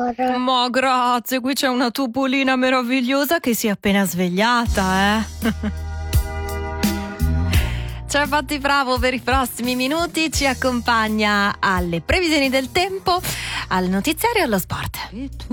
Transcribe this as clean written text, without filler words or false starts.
tesoro. Ma grazie, qui c'è una topolina meravigliosa che si è appena svegliata, Ciao Fatti Bravo, per i prossimi minuti ci accompagna alle previsioni del tempo, al notiziario e allo sport.